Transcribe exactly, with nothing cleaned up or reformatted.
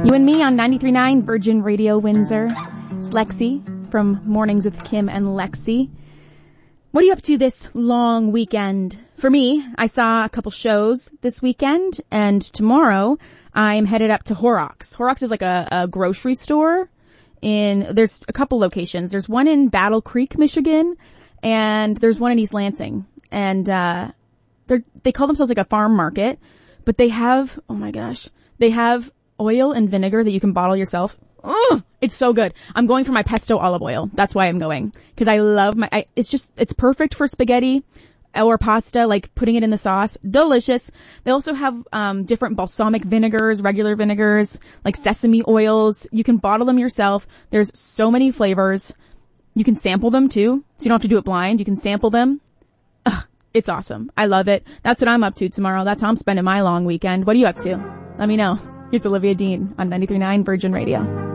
You and me on ninety-three point nine Virgin Radio Windsor. It's Lexi from Mornings with Kim and Lexi. What are you up to this long weekend? For me, I saw a couple shows this weekend, and tomorrow I'm headed up to Horrocks. Horrocks is like a, a grocery store. In there's a couple locations. There's one in Battle Creek, Michigan, and there's one in East Lansing. And uh they they call themselves like a farm market, but they have, oh my gosh, they have oil and vinegar that you can bottle yourself. Oh, it's so good. I'm going for my pesto olive oil. That's why I'm going. Because I love my, I, it's just, it's perfect for spaghetti or pasta, like putting it in the sauce. Delicious. They also have um different balsamic vinegars, regular vinegars, like sesame oils. You can bottle them yourself. There's so many flavors. You can sample them too, so you don't have to do it blind. You can sample them. Ugh, it's awesome. I love it. That's what I'm up to tomorrow. That's how I'm spending my long weekend. What are you up to? Let me know. Here's Olivia Dean on ninety-three point nine Virgin Radio.